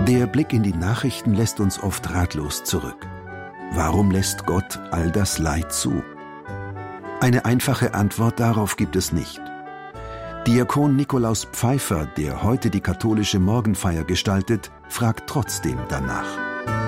Der Blick in die Nachrichten lässt uns oft ratlos zurück. Warum lässt Gott all das Leid zu? Eine einfache Antwort darauf gibt es nicht. Diakon Nikolaus Pfeiffer, der heute die katholische Morgenfeier gestaltet, fragt trotzdem danach.